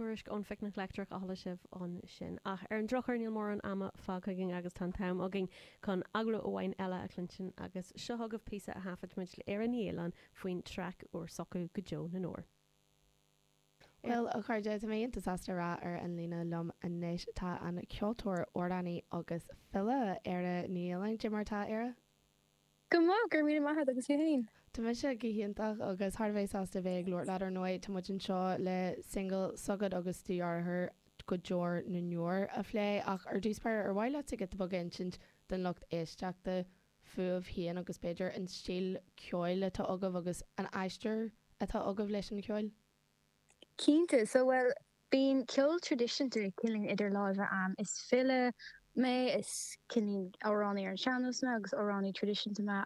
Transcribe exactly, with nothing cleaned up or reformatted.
tuairis ón ficnic lectrach a thola sibh an sin. Ach ar an drochar níl mór an ama fágin agus tan tam agin chun agla óhain eile a cluntin agus seo thugah písa a hafad muid le ar an élan faoin trec ó socu go Jo na nóir. Well a chuide mé intasasta rá ar an lína lom a níis tá an ceoltóir ordaní agus fila ar a nílainn Jimartá ara? Go má gur mí maithe agus féin. Tá me se gohéintach agus Harbhéásta bheith glóir le ar nóid tá muid an seo le single sogad agus tíarthir go Jór na nuor a phlé ach ar dúspáir ar bhhaile a get bag insint den lucht éisteachta fuamh híon agus beidir an stíl ceoil atá agah agus an eisteir atá agah leis an ceoil. Cínta, so well bíon ceol tradition to killing idir láimhe am is fille me is killing áránní ar an seanús me agus áránní tradition me